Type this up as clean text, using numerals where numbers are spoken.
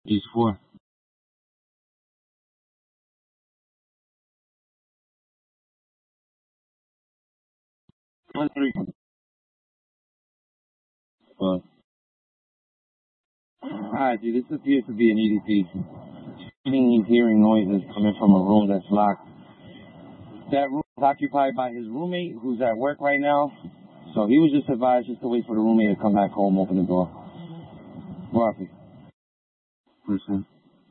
He's 4. One 3. Well, alright, dude, this appears to be an EDP. He's hearing noises coming from a room that's locked. That room is occupied by his roommate, who's at work right now. So he was just advised just to wait for the roommate to come back home, open the door. Roughly. Person.